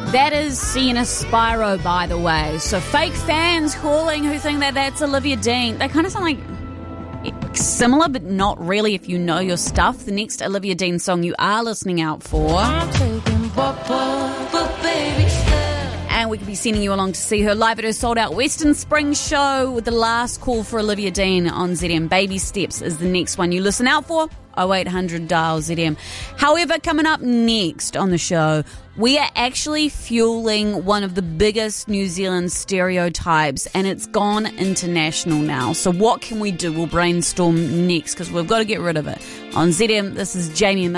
That is Sienna Spyro, by the way. So fake fans calling who think that that's Olivia Dean. They kind of sound like similar, but not really if you know your stuff. The next Olivia Dean song you are listening out for. I'm taking but baby still. And we could be sending you along to see her live at her sold-out Western Spring show with the last call for Olivia Dean on ZM. Baby Steps is the next one you listen out for. 0800 dial ZM. However, coming up next on the show, we are actually fueling one of the biggest New Zealand stereotypes, and it's gone international now. So what can we do? We'll brainstorm next because we've got to get rid of it. On ZM, this is Jamie Miller.